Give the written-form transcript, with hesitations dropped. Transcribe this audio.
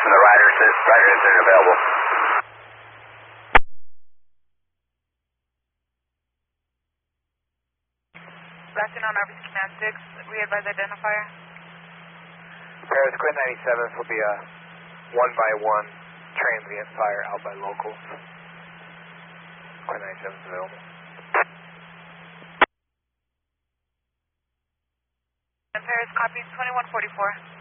the rider isn't available. Last in on RBC Command 6, re-advise identifier. Paris Quinn 97th will be a 1x1 transient fire out by locals. Quinn 97 is available. And Paris, copy 2144.